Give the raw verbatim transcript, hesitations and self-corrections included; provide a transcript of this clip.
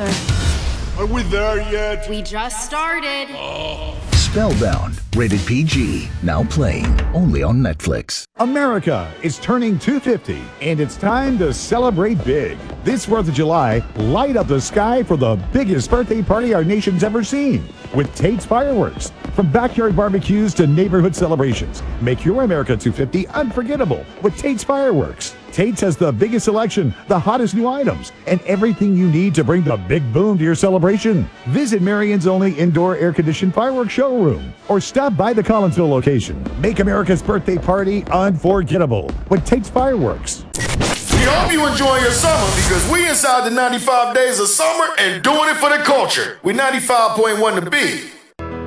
together. Are we there yet? We just started. Spellbound, rated P G, now playing only on Netflix. America is turning two fifty, and it's time to celebrate big. This fourth of July, light up the sky for the biggest birthday party our nation's ever seen with Tate's Fireworks. From backyard barbecues to neighborhood celebrations, make your America two fifty unforgettable with Tate's Fireworks. Tate's has the biggest selection, the hottest new items, and everything you need to bring the big boom to your celebration. Visit Marion's only indoor air-conditioned fireworks showroom or stop by the Collinsville location. Make America's birthday party unforgettable with Tate's Fireworks. We hope you enjoy your summer because we inside the ninety-five days of summer and doing it for the culture. We ninety-five point one The Big.